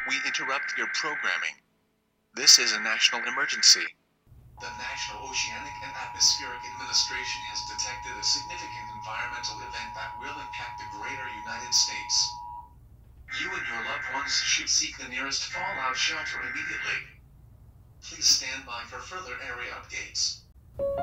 We interrupt your programming. This is a national emergency. The National Oceanic and Atmospheric Administration has detected a significant environmental event that will impact the greater United States. You and your loved ones should seek the nearest fallout shelter immediately. Please stand by for further area updates.